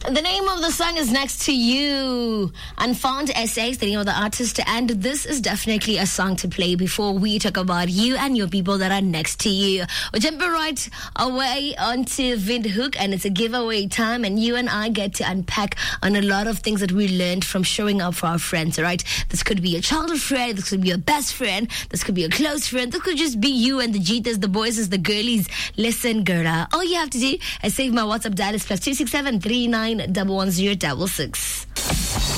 The name of the song is Next to You. Unfound Essays, the name of the artist. And this is definitely a song to play before we talk about you and your people that are next to you. We're jumping right away onto Windhoek, and it's a giveaway time. And you and I get to unpack on a lot of things that we learned from showing up for our friends, all right? This could be a childhood friend. This could be your best friend. This could be a close friend. This could just be you and the Jeeters, the boys, the girlies. Listen, Gerda, all you have to do is save my WhatsApp dial is +267 39 110 66.